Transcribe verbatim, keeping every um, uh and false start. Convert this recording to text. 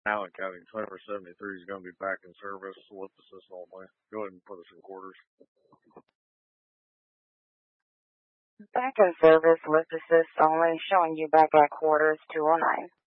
Allen County twenty-four seventy-three is going to be back in service. Lift assist only. Go ahead and put us in quarters. Back in service, lift assist only, showing you back at quarters two oh nine.